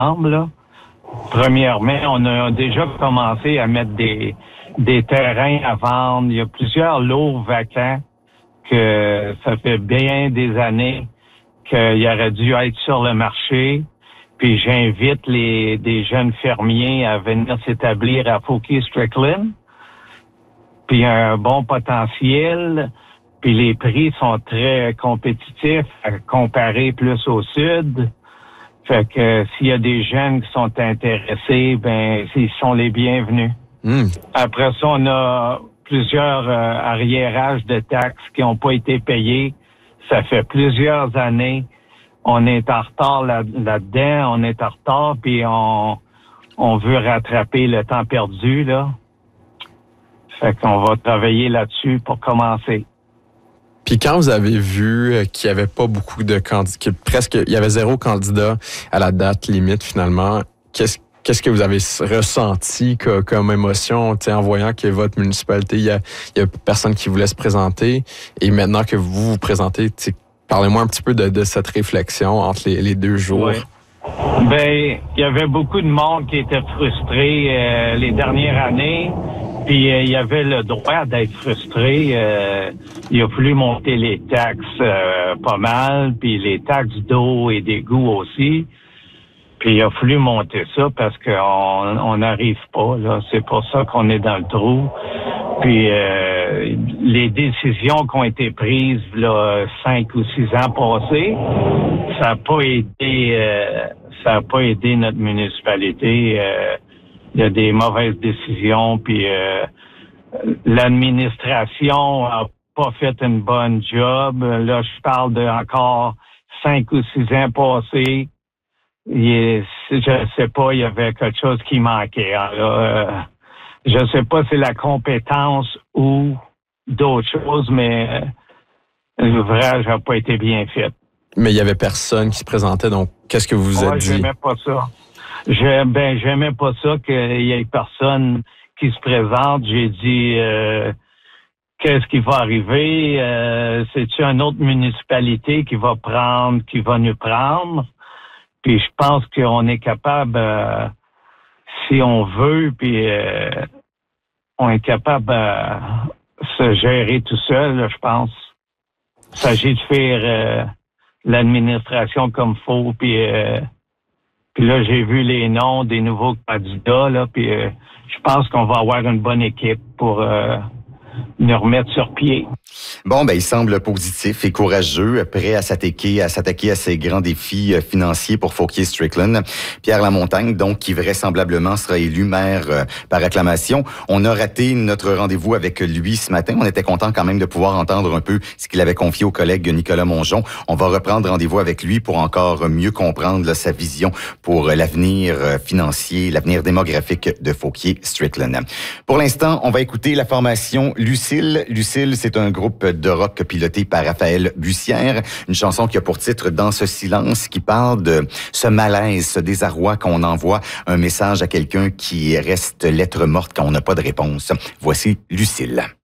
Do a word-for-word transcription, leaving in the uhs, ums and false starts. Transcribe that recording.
ensemble, là. Premièrement, on a déjà commencé à mettre des, des terrains à vendre. Il y a plusieurs lots vacants que ça fait bien des années qu'il aurait dû être sur le marché. Puis j'invite les des jeunes fermiers à venir s'établir à Fauquier-Strickland. Puis il y a un bon potentiel. Puis les prix sont très compétitifs à comparer plus au sud. Fait que s'il y a des jeunes qui sont intéressés, ben ils sont les bienvenus. Mm. Après ça, on a plusieurs euh, arriérages de taxes qui n'ont pas été payés. Ça fait plusieurs années. On est en retard là, là-dedans, on est en retard, puis on, on veut rattraper le temps perdu, là. Fait qu'on va travailler là-dessus pour commencer. Puis quand vous avez vu qu'il n'y avait pas beaucoup de candidats, que presque il y avait zéro candidat à la date limite finalement, qu'est-ce Qu'est-ce que vous avez ressenti comme, comme émotion en voyant que votre municipalité, il y a, il y a personne qui voulait se présenter et maintenant que vous vous présentez, parlez-moi un petit peu de, de cette réflexion entre les, les deux jours. Oui. Ben, il y avait beaucoup de monde qui était frustré euh, les dernières années, puis euh, il y avait le droit d'être frustré. Euh, il a fallu monter les taxes euh, pas mal, puis les taxes d'eau et d'égout aussi. Puis il a fallu monter ça parce qu'on on n'arrive pas, là. C'est pour ça qu'on est dans le trou. Puis euh, les décisions qui ont été prises là cinq ou six ans passés, ça n'a pas aidé euh, ça a pas aidé notre municipalité. Euh, il y a des mauvaises décisions, puis euh, l'administration a pas fait une bonne job. Là, je parle de encore cinq ou six ans passés. Il est, je sais pas, il y avait quelque chose qui manquait. Hein, là. Euh, je sais pas si c'est la compétence ou d'autres choses, mais euh, l'ouvrage n'a pas été bien fait. Mais il y avait personne qui se présentait, donc qu'est-ce que vous vous êtes ouais, dit? J'aimais pas ça. Je, ben, j'aimais pas ça qu'il y ait personne qui se présente. J'ai dit, euh, qu'est-ce qui va arriver? Euh, c'est-tu une autre municipalité qui va prendre, qui va nous prendre? Puis je pense qu'on est capable, euh, si on veut, puis euh, on est capable de euh, se gérer tout seul, là, je pense. Il s'agit de faire euh, l'administration comme faut, puis euh, puis là, j'ai vu les noms des nouveaux candidats, là, puis euh, je pense qu'on va avoir une bonne équipe pour euh, nous remettre sur pied. Bon, ben il semble positif et courageux, prêt à s'attaquer à s'attaquer à ces grands défis financiers pour Fauquier-Strickland. Pierre Lamontagne, donc, qui vraisemblablement sera élu maire euh, par acclamation. On a raté notre rendez-vous avec lui ce matin. On était content quand même de pouvoir entendre un peu ce qu'il avait confié au collègue Nicolas Mongeon. On va reprendre rendez-vous avec lui pour encore mieux comprendre là, sa vision pour l'avenir financier, l'avenir démographique de Fauquier-Strickland. Pour l'instant, on va écouter la formation Lucille. Lucille, c'est un groupe de rock piloté par Raphaël Bussière. Une chanson qui a pour titre « Dans ce silence » qui parle de ce malaise, ce désarroi qu'on envoie un message à quelqu'un qui reste lettre morte quand on n'a pas de réponse. Voici Lucille.